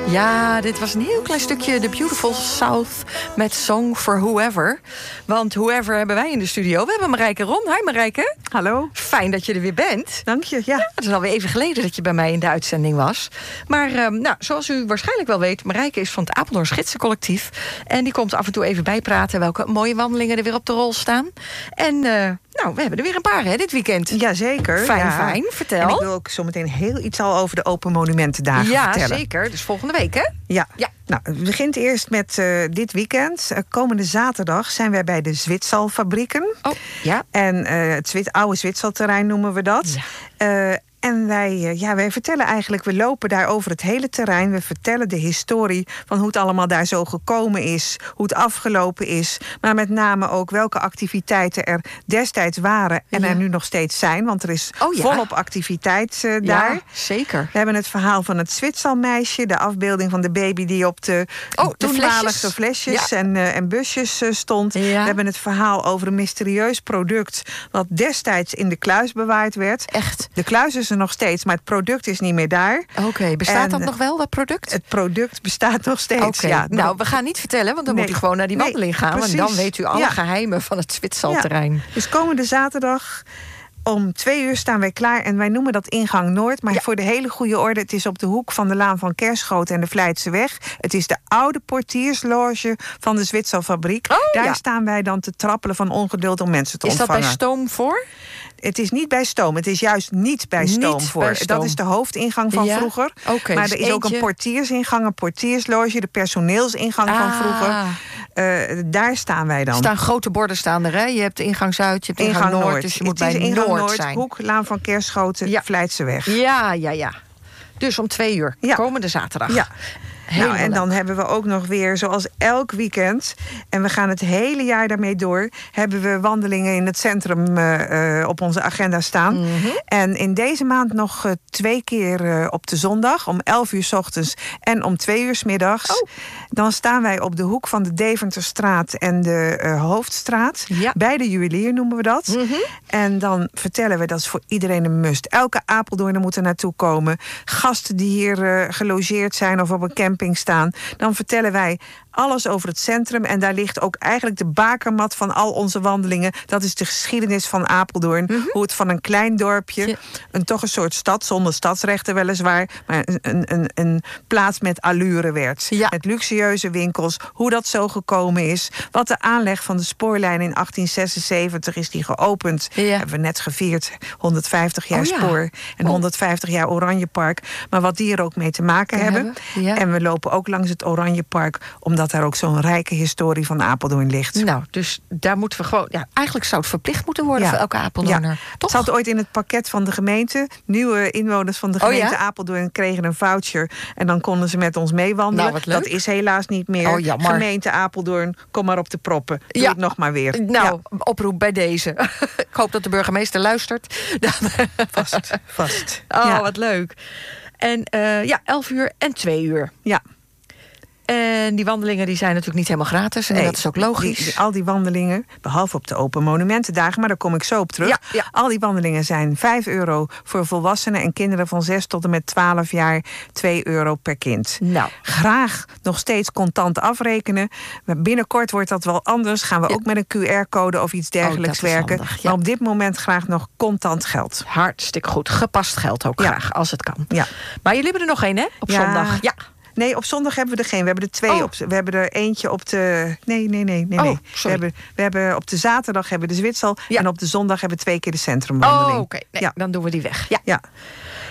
Ja, dit was een heel klein stukje The Beautiful South met Song for Whoever. Want whoever hebben wij in de studio. We hebben Marijke Ron. Hi Marijke. Hallo. Fijn dat je er weer bent. Dank je, ja. Het is alweer even geleden dat je bij mij in de uitzending was. Maar zoals u waarschijnlijk wel weet, Marijke is van het Apeldoorn Gidsencollectief. En die komt af en toe even bijpraten welke mooie wandelingen er weer op de rol staan. En we hebben er weer een paar dit weekend. Jazeker. Fijn. Vertel. En ik wil ook zo meteen heel iets al over de Open Monumentendagen vertellen. Ja, zeker. Dus volgende week, hè? Ja. Nou, het begint eerst met dit weekend. Komende zaterdag zijn wij bij de Zwitsalfabrieken. Oh, ja. En het oude Zwitsalterrein noemen we dat. Ja. En wij vertellen eigenlijk, we lopen daar over het hele terrein. We vertellen de historie van hoe het allemaal daar zo gekomen is. Hoe het afgelopen is. Maar met name ook welke activiteiten er destijds waren. En er nu nog steeds zijn. Want er is volop activiteit daar. Ja, zeker. We hebben het verhaal van het Zwitsalmeisje. De afbeelding van de baby die op de toenmalige flesjes en busjes stond. Ja. We hebben het verhaal over een mysterieus product wat destijds in de kluis bewaard werd. Echt? De kluis is er nog steeds, maar het product is niet meer daar. Oké, bestaat dat nog wel, dat product? Het product bestaat nog steeds, ja. Nou, we gaan niet vertellen, want dan moet u gewoon naar die wandeling gaan. Precies. En dan weet u alle geheimen van het Zwitsalterrein. Ja. Dus komende zaterdag om 2 uur staan wij klaar en wij noemen dat ingang Noord. Maar voor de hele goede orde, het is op de hoek van de Laan van Kerschoten en de Vlijtseweg. Het is de oude portiersloge van de Zwitsalfabriek. Daar staan wij dan te trappelen van ongeduld om mensen te ontvangen. Is dat bij stoom voor? Het is niet bij stoom. Het is juist niet bij stoom voor. Dat is de hoofdingang van vroeger. Okay, maar er is ook een portiersingang, een portiersloge, de personeelsingang van vroeger. Daar staan wij dan. Grote borden staan er, hè? Je hebt ingang Zuid, je hebt ingang Noord. Dus je moet bij Noord zijn. Hoek, Laan van Kerschoten, Vlijtseweg. Ja. Dus om 2 uur, komende zaterdag. Ja. Nou, en dan hebben we ook nog weer, zoals elk weekend, en we gaan het hele jaar daarmee door, hebben we wandelingen in het centrum op onze agenda staan. Mm-hmm. En in deze maand nog 2 keer op de zondag, om 11 uur 's ochtends en om 2 uur 's middags. Oh. Dan staan wij op de hoek van de Deventerstraat en de Hoofdstraat. Ja. Bij de juwelier noemen we dat. Mm-hmm. En dan vertellen we, dat is voor iedereen een must. Elke Apeldoorner moet er naartoe komen. Gasten die hier gelogeerd zijn of op een camping staan. Dan vertellen wij alles over het centrum. En daar ligt ook eigenlijk de bakermat van al onze wandelingen. Dat is de geschiedenis van Apeldoorn. Mm-hmm. Hoe het van een klein dorpje, toch een soort stad, zonder stadsrechten weliswaar, maar een plaats met allure werd. Ja. Met luxueuze winkels. Hoe dat zo gekomen is. Wat de aanleg van de spoorlijn in 1876 is die geopend. Ja. Hebben we net gevierd. 150 jaar spoor. En 150 jaar Oranjepark. Maar wat die er ook mee te maken hebben. Ja. En we lopen ook langs het Oranjepark, omdat daar ook zo'n rijke historie van Apeldoorn ligt. Nou, dus daar moeten we gewoon, eigenlijk zou het verplicht moeten worden voor elke Apeldoorner. Ja. Toch? Het zat ooit in het pakket van de gemeente. Nieuwe inwoners van de gemeente Apeldoorn kregen een voucher en dan konden ze met ons meewandelen. Nou, dat is helaas niet meer. Gemeente Apeldoorn, kom maar op de proppen. Doe het nog maar weer. Nou, oproep bij deze. Ik hoop dat de burgemeester luistert. Vast. Wat leuk. En 11 uur en 2 uur. Ja. En die wandelingen die zijn natuurlijk niet helemaal gratis. En dat is ook logisch. Al die wandelingen, behalve op de Open Monumentendagen, maar daar kom ik zo op terug. Ja. Al die wandelingen zijn €5 voor volwassenen en kinderen van 6 tot en met 12 jaar €2 per kind. Nou. Graag nog steeds contant afrekenen. Maar binnenkort wordt dat wel anders. Gaan we ook met een QR-code of iets dergelijks werken. Handig, maar op dit moment graag nog contant geld. Hartstikke goed. Gepast geld ook graag, als het kan. Ja. Maar jullie hebben er nog één, hè? Op zondag. Ja. Nee, op zondag hebben we er geen. We hebben er 2 op. We hebben er eentje op de. Nee. We hebben op de zaterdag hebben we de Zwitsal. En op de zondag hebben we 2 keer de centrumwandeling. Oké. Nee, dan doen we die weg. Ja.